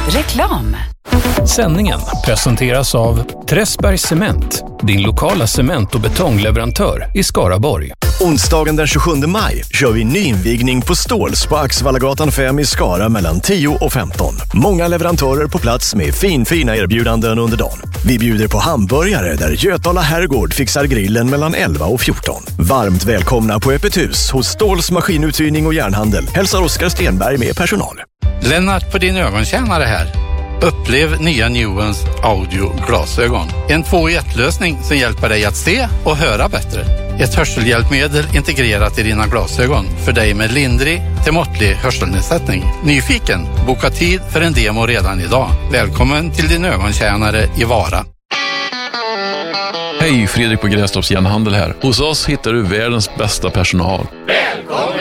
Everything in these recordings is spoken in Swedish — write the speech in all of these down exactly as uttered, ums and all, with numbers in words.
Reklam. Sändningen presenteras av Träsbergs Cement, din lokala cement- och betongleverantör i Skaraborg. Onsdagen den tjugosjunde maj kör vi nyinvigning på Ståls på Axvallagatan fem i Skara mellan tio och femton. Många leverantörer på plats med fin, fina erbjudanden under dagen. Vi bjuder på hamburgare där Götala Herrgård fixar grillen mellan elva och fjorton. Varmt välkomna på öppet hus hos Ståls maskinuthyrning och järnhandel. Hälsar Oskar Stenberg med personal. Lennart på din ögontjänare här. Upplev nya Nuance audio-glasögon. En två i ett-lösning som hjälper dig att se och höra bättre. Ett hörselhjälpmedel integrerat i dina glasögon för dig med lindrig till måttlig hörselnedsättning. Nyfiken? Boka tid för en demo redan idag. Välkommen till din ögontjänare i Vara. Hej, Fredrik på Grästorps järnhandel här. Hos oss hittar du världens bästa personal. Välkommen!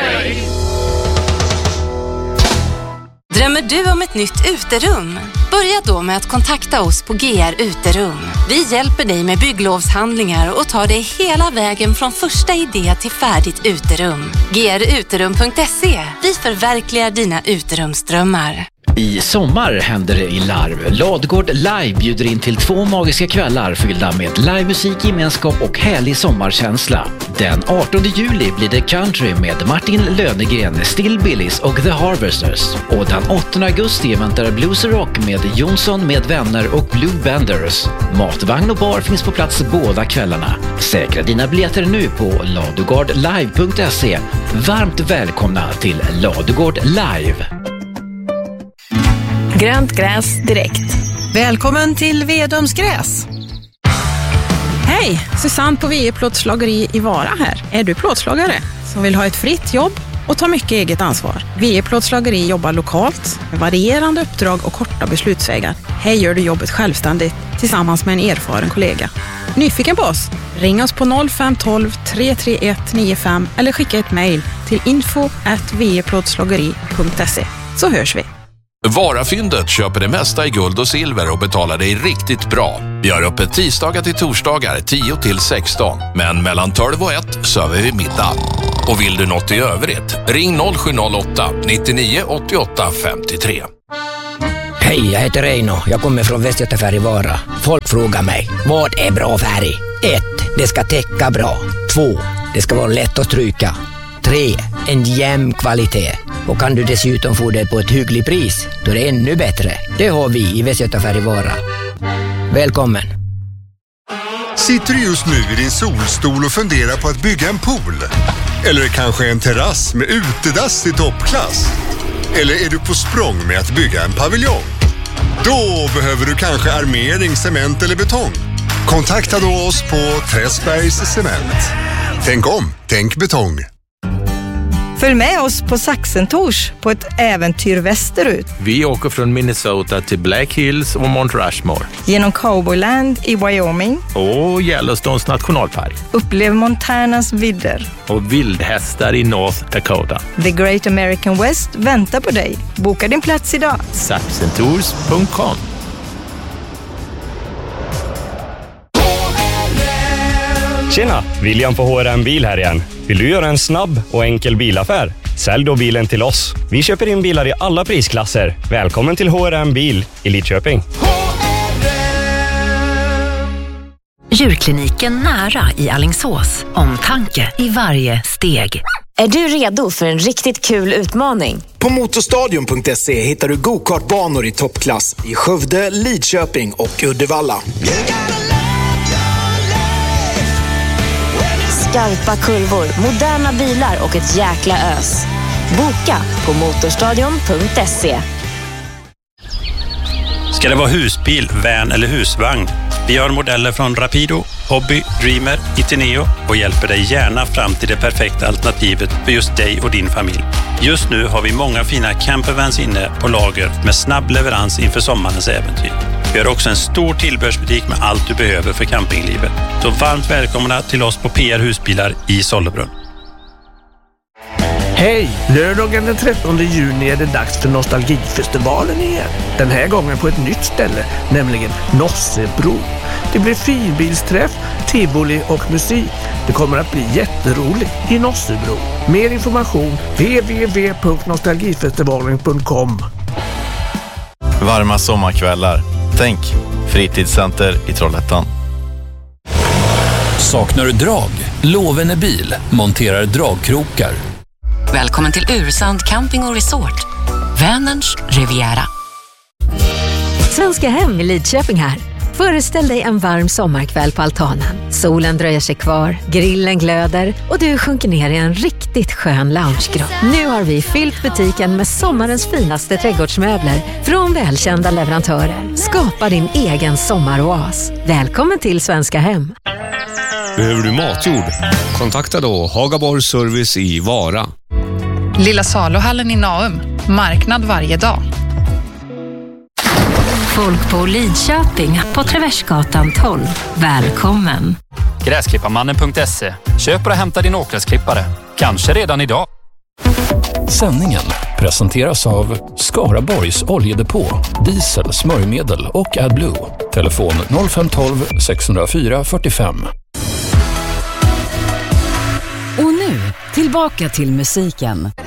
Drömmer du om ett nytt uterum? Börja då med att kontakta oss på G R Uterum. Vi hjälper dig med bygglovshandlingar och tar dig hela vägen från första idé till färdigt uterum. G R uterum punkt se. Vi förverkligar dina uterumsdrömmar. I sommar händer det i Larv. Ladugård Live bjuder in till två magiska kvällar fyllda med livemusik, gemenskap och härlig sommarkänsla. Den artonde juli blir det country med Martin Lönegren, Still Billys och The Harvesters. Och den åttonde augusti väntar Blues Rock med Jonsson med vänner och Blue Benders. Matvagn och bar finns på plats båda kvällarna. Säkra dina biljetter nu på ladugård live punkt se. Varmt välkomna till Ladugård Live. Grönt gräs direkt. Välkommen till Vedums gräs. Hej, Susanne på V E Plåtslageri i Vara här. Är du plåtslagare som vill ha ett fritt jobb och ta mycket eget ansvar? V E Plåtslageri jobbar lokalt med varierande uppdrag och korta beslutsvägar. Här gör du jobbet självständigt tillsammans med en erfaren kollega. Nyfiken på oss? Ring oss på noll fem ett två tre tre ett nio fem eller skicka ett mejl till info at v e plåtslageri punkt se, så hörs vi. Varafyndet köper det mesta i guld och silver och betalar dig riktigt bra. Vi har öppet tisdagar till torsdagar tio till sexton, men mellan tolv och ett söver vi middag. Och vill du något i övrigt, ring noll sju noll åtta nittionio åttioåtta femtiotre. Hej, jag heter Reino. Jag kommer från Västgötafärg i Vara. Folk frågar mig, vad är bra färg? ett. Det ska täcka bra. två. Det ska vara lätt att stryka. tre. En jämn kvalitet. Och kan du dessutom få det på ett hyggligt pris, då är det ännu bättre. Det har vi i Västgötafärg i Vara. Välkommen! Sitter du just nu i din solstol och funderar på att bygga en pool? Eller kanske en terrass med utedass i toppklass? Eller är du på språng med att bygga en paviljong? Då behöver du kanske armering, cement eller betong. Kontakta då oss på Träsbergs Cement. Tänk om, tänk betong. Följ med oss på Saxentors på ett äventyr västerut. Vi åker från Minnesota till Black Hills och Mount Rushmore. Genom Cowboyland i Wyoming. Och Yellowstones nationalpark. Upplev Montanas vidder. Och vildhästar i North Dakota. The Great American West väntar på dig. Boka din plats idag. Saxentours punkt com. Tjena, William på H R M Bil här igen. Vill du göra en snabb och enkel bilaffär? Sälj då bilen till oss. Vi köper in bilar i alla prisklasser. Välkommen till H R M Bil i Lidköping. Djurkliniken nära i Alingsås. Omtanke i varje steg. Är du redo för en riktigt kul utmaning? På motorstadion punkt se hittar du go-kartbanor i toppklass i Skövde, Lidköping och Uddevalla. Skarpa kurvor, moderna bilar och ett jäkla ös. Boka på motorstadion punkt se. Ska det vara husbil, van eller husvagn? Vi har modeller från Rapido, Hobby, Dreamer, Itineo och hjälper dig gärna fram till det perfekta alternativet för just dig och din familj. Just nu har vi många fina campervans inne på lager med snabb leverans inför sommarens äventyr. Vi har också en stor tillbehörsbutik med allt du behöver för campinglivet. Så varmt välkomna till oss på P R Husbilar i Sollebrunn. Hej! Lördagen den trettonde juni är det dags för Nostalgifestivalen igen. Den här gången på ett nytt ställe, nämligen Nossebro. Det blir finbilsträff, tivoli och musik. Det kommer att bli jätteroligt i Nossebro. Mer information w w w punkt nostalgifestivalen punkt com. Varma sommarkvällar. Tänk, fritidscenter i Trollhättan. Saknar du drag? Lovene bil monterar dragkrokar. Välkommen till Ursand Camping och Resort. Vänerns Riviera. Svenska Hem i Lidköping här. Föreställ dig en varm sommarkväll på altanen. Solen dröjer sig kvar, grillen glöder och du sjunker ner i en riktigt skön loungegrott. Nu har vi fyllt butiken med sommarens finaste trädgårdsmöbler från välkända leverantörer. Skapa din egen sommaroas. Välkommen till Svenska Hem. Behöver du matjord? Kontakta då Hagaborg Service i Vara. Lilla Saluhallen i Naum. Marknad varje dag. Folk på Lidköping på Traversgatan tolv. Välkommen. Gräsklipparmannen punkt se. Köp och hämta din åkgräsklippare. Kanske redan idag. Sändningen presenteras av Skaraborgs oljedepå, diesel, smörjmedel och AdBlue. Telefon noll fem ett två sex noll fyra fyra fem. Och nu, tillbaka till musiken.